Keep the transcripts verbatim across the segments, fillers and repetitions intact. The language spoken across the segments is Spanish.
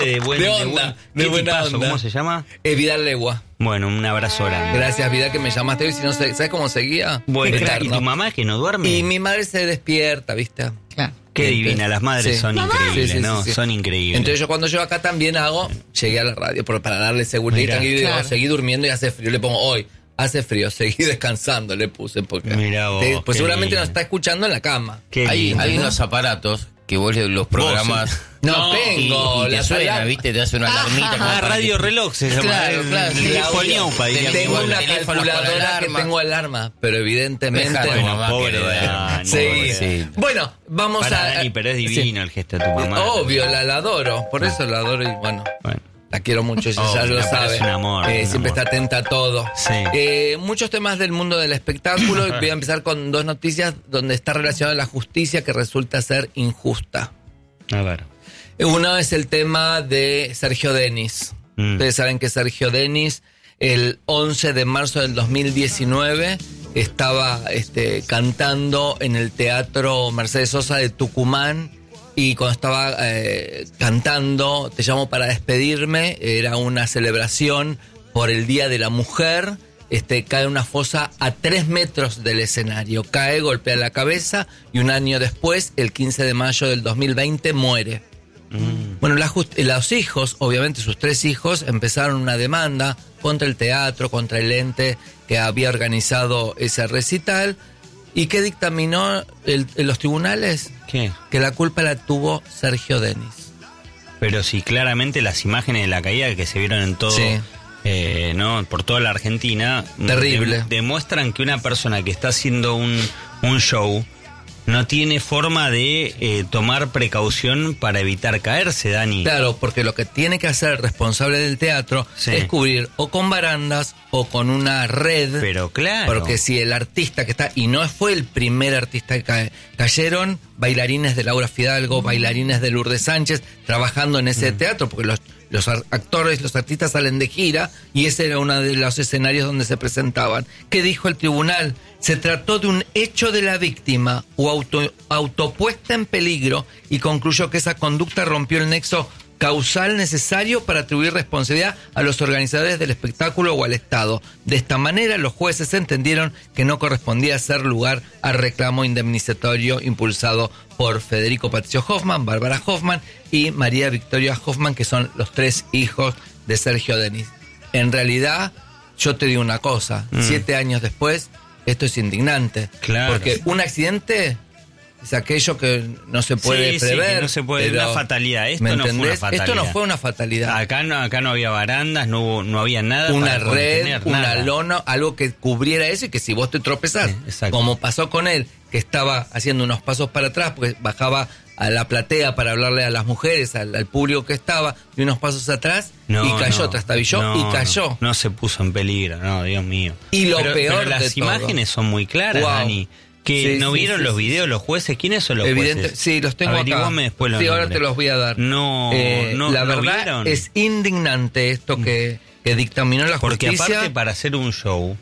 De, buen, de de, onda, buen, de buena tipazo, onda. ¿Cómo se llama? Eh, Vidal Legua. Bueno, un abrazo grande. Gracias, Vidal, que me llamaste hoy. Si no, ¿sabes cómo seguía? Bueno, Eterno. ¿y tu mamá que no duerme? Y mi madre se despierta, ¿viste? Claro. Qué Este, divina, las madres sí. son increíbles, Sí, sí, ¿no? sí, sí. Son increíbles. Entonces yo cuando llego acá también hago, llegué a la radio por, para darle seguridad y Mirá. tranquilidad. Claro. Digo, seguí durmiendo y hace frío. Le pongo hoy, hace frío, seguí descansando, le puse. Porque Mirá vos, te- pues qué seguramente lindo. nos está escuchando en la cama. Qué Hay, lindo. hay unos aparatos que vos le- los programas. No, tengo. Y, y te la suena, sala- ¿viste? Te hace una alarmita. como Ah, para radio que- reloj se llama. Claro, claro, El sí. tipo Claudio, ñaupa, diría. Tengo Igual, una teléfonos con calculadora que alarma. tengo alarma, pero evidentemente Dejá de no. mamá, pobre que lo vea. Dani, Sí. pobrecito. Bueno, vamos Para a. Dani, pero es sí. divino el gesto de tu mamá. Obvio, la, la adoro. Por eso la adoro y bueno. Bueno. La quiero mucho, ella Obvio, ya lo pero sabe. es un amor, Eh, un siempre amor. está atenta a todo. Sí. Eh, muchos temas del mundo del espectáculo. Y voy a empezar con dos noticias donde está relacionada la justicia que resulta ser injusta. A ver. Uno es el tema de Sergio Denis. Mm. Ustedes saben que Sergio Denis, el once de marzo del dos mil diecinueve, estaba este, cantando en el Teatro Mercedes Sosa de Tucumán. Y cuando estaba eh, cantando, Te llamo para despedirme, era una celebración por el Día de la Mujer. Este, cae en una fosa a tres metros del escenario. Cae, golpea la cabeza y un año después, el quince de mayo del dos mil veinte, muere. Mm. Bueno, la just- los hijos, obviamente sus tres hijos, empezaron una demanda contra el teatro, contra el ente que había organizado ese recital. ¿Y qué dictaminó el- en los tribunales? ¿Qué? Que la culpa la tuvo Sergio Denis. Pero sí, claramente las imágenes de la caída que se vieron en todo, Sí. eh, ¿no? Por toda la Argentina, Terrible. de- demuestran que una persona que está haciendo un, un show no tiene forma de eh, tomar precaución para evitar caerse, Dani. Claro, porque lo que tiene que hacer el responsable del teatro Sí. es cubrir o con barandas o con una red. Pero claro. Porque si el artista que está, y no fue el primer artista que cae, cayeron bailarines de Laura Fidalgo, bailarines de Lourdes Sánchez, trabajando en ese teatro, porque los, los ar- actores, los artistas salen de gira, y ese era uno de los escenarios donde se presentaban. ¿Qué dijo el tribunal? Se trató de un hecho de la víctima o auto, autopuesta en peligro, y concluyó que esa conducta rompió el nexo causal necesario para atribuir responsabilidad a los organizadores del espectáculo o al Estado. De esta manera, los jueces entendieron que no correspondía ser lugar al reclamo indemnizatorio impulsado por Federico Patricio Hoffman, Bárbara Hoffman y María Victoria Hoffman, que son los tres hijos de Sergio Denis. En realidad, yo te digo una cosa, Mm. siete años después, esto es indignante. Claro. Porque un accidente es aquello que no se puede Sí, sí, prever. que no se puede, pero- una fatalidad. Esto ¿me no fue una entendés? fatalidad. Esto no fue una fatalidad. Acá no, acá no había barandas, no, hubo- no había nada Una para red, contener, una nada. lona, algo que cubriera eso y que si vos te tropezás, Sí, exacto. como pasó con él, que estaba haciendo unos pasos para atrás, porque bajaba a la platea para hablarle a las mujeres, al, al público que estaba, y unos pasos atrás, No, y cayó, no, trastabilló no, y cayó. No, no se puso en peligro, no, Dios mío. Y lo Pero- peor pero las de todo. imágenes son muy claras, Wow. Dani. Que Sí, no sí, vieron sí, los sí, videos, los jueces. ¿Quiénes son los Evidente, jueces? sí, los tengo acá. Averiguame después los Sí, ahora nombres. te los voy a dar. No, Eh, no, la ¿no verdad vieron? es indignante esto que, que dictaminó la Porque justicia. aparte para hacer un show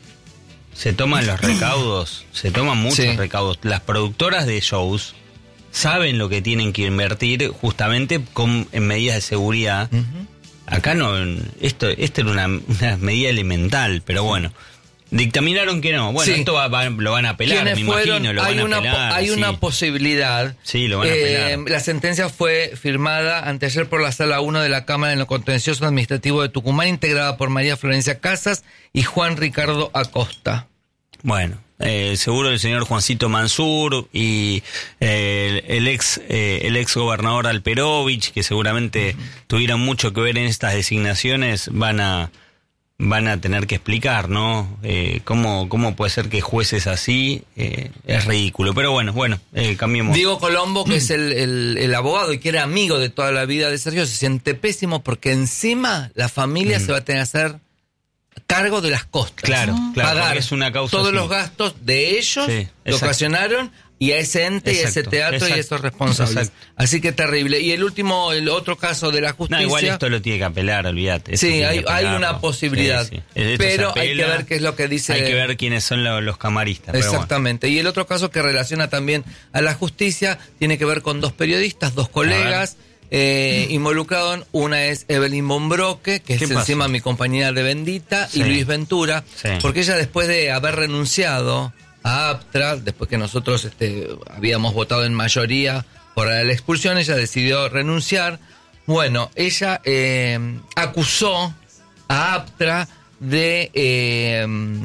se toman los recaudos, se toman muchos Sí. recaudos. Las productoras de shows saben lo que tienen que invertir justamente con, en medidas de seguridad. Ujú. Acá no, esto, esto era una, una medida elemental, pero bueno. Dictaminaron que no. Bueno, Sí. esto va- va- lo van a apelar, me ¿Quiénes fueron? imagino, lo hay van a una, po- apelar. hay sí. una posibilidad. Sí, lo van a Eh, apelar. la sentencia fue firmada anteayer por la Sala uno de la Cámara en lo Contencioso Administrativo de Tucumán, integrada por María Florencia Casas y Juan Ricardo Acosta. Bueno, eh, seguro el señor Juancito Mansur y eh, el, el ex eh, el ex gobernador Alperovich, que seguramente tuvieron mucho que ver en estas designaciones, van a van a tener que explicar, ¿no? Eh, cómo cómo puede ser que jueces así, eh, es ridículo. Pero bueno, bueno, eh, cambiemos. Diego Colombo, que es el, el- el abogado y que era amigo de toda la vida de Sergio, se siente pésimo porque encima la familia Mm. se va a tener que hacer cargo de las costas. Claro, claro, Pagar porque es una causa todos así. los gastos de ellos, Sí, lo exacto. ocasionaron, y a ese ente y a ese Exacto, teatro y a exacto, esos responsables. exacto. Así que terrible. Y el último, el otro caso de la justicia. No, igual esto lo tiene que apelar, olvídate. esto Sí, tiene hay, que hay apelarlo. una posibilidad. Sí, sí. Esto se Pero hay que apela, ver qué es lo que dice. Hay que ver quiénes son lo- los camaristas. pero bueno. Exactamente. Y el otro caso que relaciona también a la justicia tiene que ver con dos periodistas, dos colegas, eh, involucrados. Una es Evelyn Bombroque, que es pasó? encima mi compañera de Bendita, Sí. y Luis Ventura, Sí. porque ella, después de haber renunciado a APTRA, después que nosotros este, habíamos votado en mayoría por la expulsión, ella decidió renunciar. Bueno, ella eh, acusó a APTRA de eh,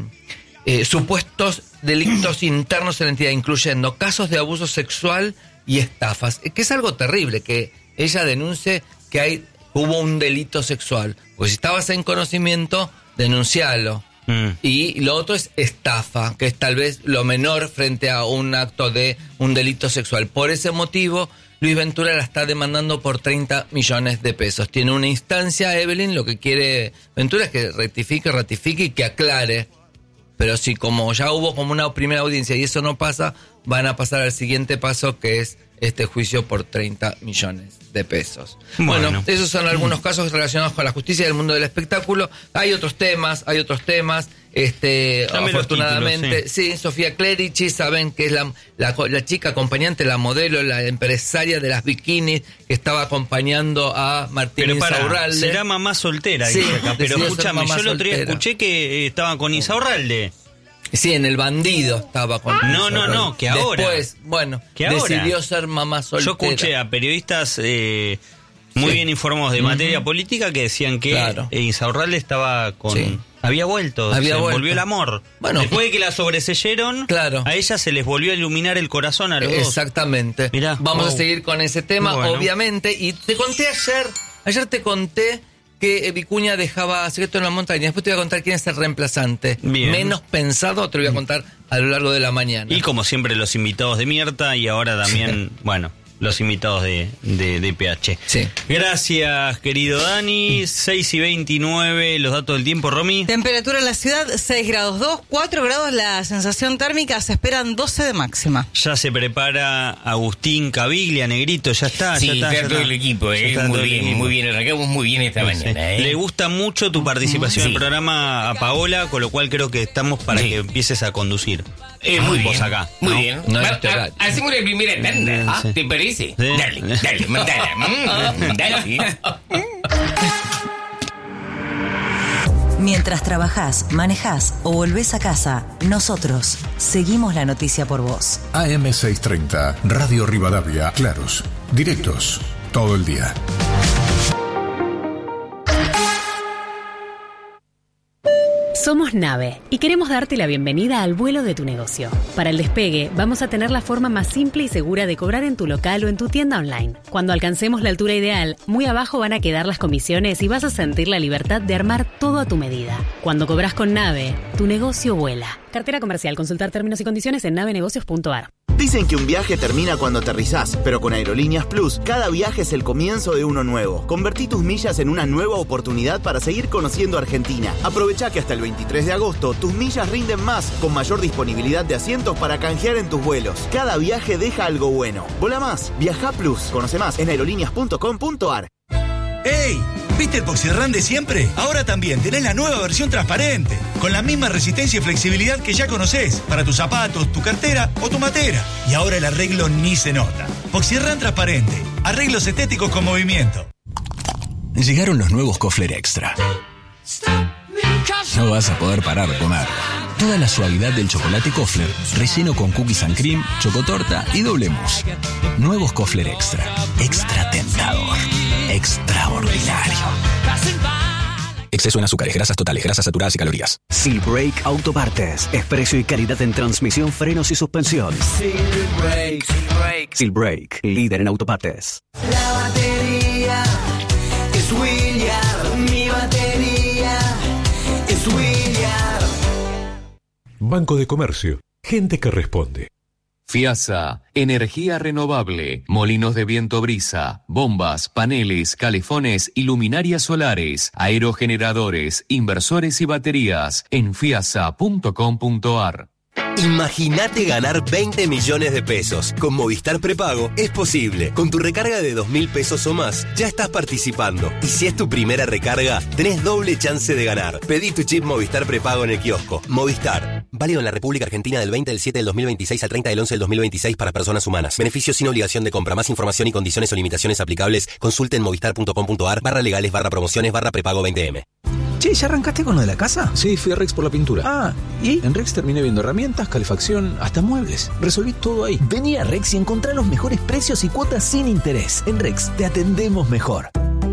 eh, supuestos delitos internos en la entidad, incluyendo casos de abuso sexual y estafas, que es algo terrible que ella denuncie que hay hubo un delito sexual, pues si estabas en conocimiento, denuncialo. Mm. Y lo otro es estafa, que es tal vez lo menor frente a un acto de un delito sexual. Por ese motivo, Luis Ventura la está demandando por treinta millones de pesos. Tiene una instancia, Evelyn, lo que quiere Ventura es que rectifique, ratifique y que aclare. Pero si como ya hubo como una primera audiencia y eso no pasa, van a pasar al siguiente paso, que es este juicio por treinta millones de pesos. Bueno, Bueno. esos son algunos casos relacionados con la justicia del mundo del espectáculo. Hay otros temas, hay otros temas. Este, Dame los afortunadamente, títulos, sí. Sofía Clerici, saben que es la, la, la chica acompañante, la modelo, la empresaria de las bikinis que estaba acompañando a Martín Pero para, Insaurralde. será mamá soltera, Sí, dice acá. Pero decidió ser escúchame, mamá yo el otro día soltera. escuché que eh, estaba con Insaurralde. Sí, en El Bandido estaba con No, no, no, que ahora. Después, bueno, Que ahora. decidió ser mamá soltera. Yo escuché a periodistas eh, muy Sí. bien informados de materia política que decían que Claro. eh, Insaurralde estaba con... Sí. Había vuelto, Había se vuelto. volvió el amor. Bueno. Después de que la sobreseyeron, Claro. a ella se les volvió a iluminar el corazón a los dos. Exactamente. Mirá, Vamos wow. a seguir con ese tema, Bueno. obviamente. Y te conté ayer, ayer te conté que Vicuña dejaba Secreto en la Montaña. Después te voy a contar quién es el reemplazante. Bien. Menos pensado te lo voy a contar a lo largo de la mañana. Y como siempre los invitados de Mierta y ahora también, bueno, los invitados de, de, de P H. Sí. Gracias, querido Dani. seis y veintinueve, los datos del tiempo, Romy. Temperatura en la ciudad, seis grados dos, cuatro grados la sensación térmica, se esperan doce de máxima. Ya se prepara Agustín Caviglia, Negrito, ya está. Sí, ya está, está ya todo está. el equipo, Ya eh, está todo muy el bien, equipo. muy bien, arrancamos muy bien esta Sí. mañana, eh. Le gusta mucho tu participación en Sí. el programa a Paola, con lo cual creo que estamos para Sí. que empieces a conducir. Eh, muy Vos bien, acá, muy ¿no? bien. No, Va- este ha- horario. hacemos la primera tanda, ¿ah? Sí. ¿Te parece? Sí. Dale, dale, mandala. Mm, dale. Mientras trabajás, manejás o volvés a casa, nosotros seguimos la noticia por vos. A M seiscientos treinta, Radio Rivadavia, claros, directos, todo el día. Somos Nave y queremos darte la bienvenida al vuelo de tu negocio. Para el despegue, vamos a tener la forma más simple y segura de cobrar en tu local o en tu tienda online. Cuando alcancemos la altura ideal, muy abajo van a quedar las comisiones y vas a sentir la libertad de armar todo a tu medida. Cuando cobras con Nave, tu negocio vuela. Cartera comercial. Consultar términos y condiciones en navenegocios punto a r. Dicen que un viaje termina cuando aterrizás, pero con Aerolíneas Plus, cada viaje es el comienzo de uno nuevo. Convertí tus millas en una nueva oportunidad para seguir conociendo Argentina. Aprovecha que hasta el veintitrés de agosto tus millas rinden más, con mayor disponibilidad de asientos para canjear en tus vuelos. Cada viaje deja algo bueno. Vola más, viaja Plus. Conoce más en aerolíneas punto com punto a r. ¡Ey! ¿Viste el Poxirrán de siempre? Ahora también tenés la nueva versión transparente, con la misma resistencia y flexibilidad que ya conocés, para tus zapatos, tu cartera o tu matera. Y ahora el arreglo ni se nota. Poxirrán transparente, arreglos estéticos con movimiento. Llegaron los nuevos Kofler Extra. No vas a poder parar de comer. Toda la suavidad del chocolate Kofler, relleno con cookies and cream, chocotorta y doble mousse. Nuevos Kofler Extra. Extra tentador. Extraordinario. Exceso en azúcares, grasas totales, grasas saturadas y calorías. Silbrake Autopartes. Es precio y calidad en transmisión, frenos y suspensión. Silbrake. Silbrake. Silbrake, líder en autopartes. La batería es William. Mi batería es William. Banco de Comercio. Gente que responde. FIASA, energía renovable, molinos de viento brisa, bombas, paneles, calefones y luminarias solares, aerogeneradores, inversores y baterías en fiasa punto com punto a r. Imagínate ganar veinte millones de pesos. Con Movistar Prepago es posible. Con tu recarga de dos mil pesos o más, ya estás participando. Y si es tu primera recarga, tenés doble chance de ganar. Pedí tu chip Movistar Prepago en el kiosco. Movistar. Válido en la República Argentina del veinte del siete del dos mil veintiséis al treinta del once del dos mil veintiséis para personas humanas. Beneficio sin obligación de compra. Más información y condiciones o limitaciones aplicables. Consulte en movistar.com.ar barra legales barra promociones barra prepago veinte eme. Che, ¿ya arrancaste con lo de la casa? Sí, fui a Rex por la pintura. Ah, ¿y? En Rex terminé viendo herramientas, calefacción, hasta muebles. Resolví todo ahí. Vení a Rex y encontrá los mejores precios y cuotas sin interés. En Rex te atendemos mejor.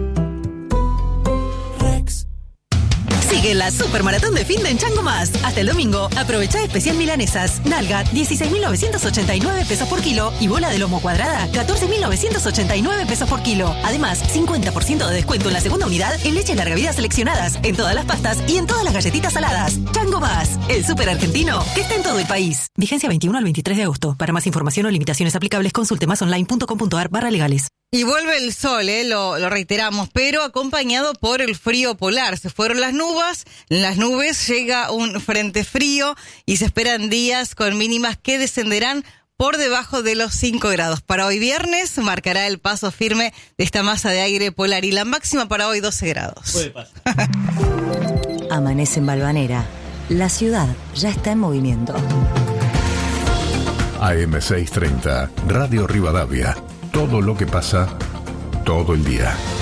Sigue la Supermaratón de Fin de en Chango Más. Hasta el domingo, aprovecha especial milanesas. Nalga, dieciséis mil novecientos ochenta y nueve pesos por kilo. Y bola de lomo cuadrada, catorce mil novecientos ochenta y nueve pesos por kilo. Además, cincuenta por ciento de descuento en la segunda unidad en leche larga vida seleccionadas, en todas las pastas y en todas las galletitas saladas. Chango Más, el súper argentino que está en todo el país. Vigencia veintiuno al veintitrés de agosto. Para más información o limitaciones aplicables, consulte másonline.com.ar barra legales. Y vuelve el sol, ¿eh? lo, lo reiteramos, pero acompañado por el frío polar. Se fueron las nubes, en las nubes llega un frente frío y se esperan días con mínimas que descenderán por debajo de los cinco grados. Para hoy viernes marcará el paso firme de esta masa de aire polar y la máxima para hoy doce grados. Puede pasar. Amanece en Balvanera. La ciudad ya está en movimiento. A M seiscientos treinta, Radio Rivadavia. Todo lo que pasa, todo el día.